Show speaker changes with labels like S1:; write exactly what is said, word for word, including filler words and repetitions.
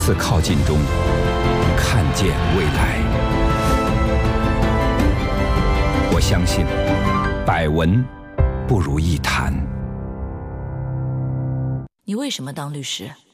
S1: 次靠近中看见未来。我相信，百闻不如一谈。
S2: 你为什么当律师？